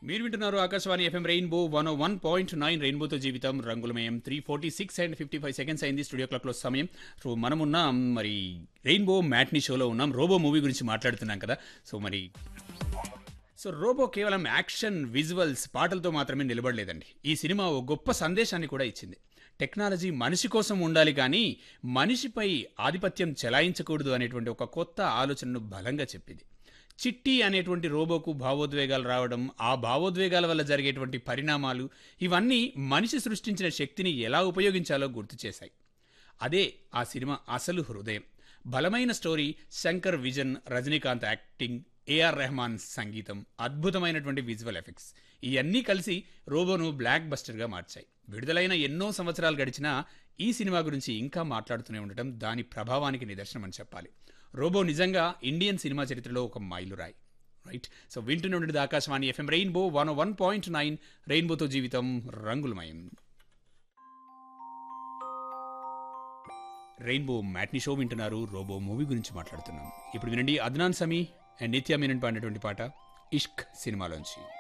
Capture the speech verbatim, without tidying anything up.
మీరు వింటున్నారు Akashvani FM rainbow one one point nine రెయిన్బోతో జీవితం రంగులమయం three forty six and fifty five seconds అయింది స్టూడియో క్లాక్లో సమయం. సో మనమున్నాం మరి రెయిన్బో మ్యాట్నీ షోలో ఉన్నాం. రోబో మూవీ గురించి మాట్లాడుతున్నాం కదా. సో మరి సో రోబో కేవలం యాక్షన్ విజువల్స్ పాటలతో మాత్రమే నిలబడలేదండి. ఈ సినిమా ఓ గొప్ప సందేశాన్ని కూడా ఇచ్చింది. టెక్నాలజీ మనిషి కోసం ఉండాలి కానీ మనిషిపై ఆధిపత్యం చెలాయించకూడదు అనేటువంటి ఒక కొత్త ఆలోచనను బలంగా చెప్పింది. చిట్టి అనేటువంటి రోబోకు భావోద్వేగాలు రావడం, ఆ భావోద్వేగాల వల్ల జరిగేటువంటి పరిణామాలు ఇవన్నీ మనిషి సృష్టించిన శక్తిని ఎలా ఉపయోగించాలో గుర్తు చేశాయి. అదే ఆ సినిమా అసలు హృదయం. బలమైన story, Shankar vision, Rajinikanth acting, AR Rahman సంగీతం, అద్భుతమైనటువంటి విజువల్ ఎఫెక్ట్స్ ఇవన్నీ కలిసి రోబోను బ్లాక్ బస్టర్గా మార్చాయి. విడుదలైన ఎన్నో సంవత్సరాలు గడిచినా ఈ సినిమా గురించి ఇంకా మాట్లాడుతూనే ఉండటం దాని ప్రభావానికి నిదర్శనం అని చెప్పాలి. రోబో నిజంగా ఇండియన్ సినిమా చరిత్రలో ఒక మైలురాయి. రైట్. సో వింటూనే ఉండేది Akashvani FM rainbow one one point nine రెయిన్బోతో జీవితం రంగులమయం. రెయిన్బో మ్యాట్నీ షో వింటున్నారు. రోబో మూవీ గురించి మాట్లాడుతున్నాం. ఇప్పుడు వినండి అద్నాన్ సమీ అండ్ నిత్యా మీనన్ పాడినటువంటి పాట ఇష్క్ సినిమాలోంచి.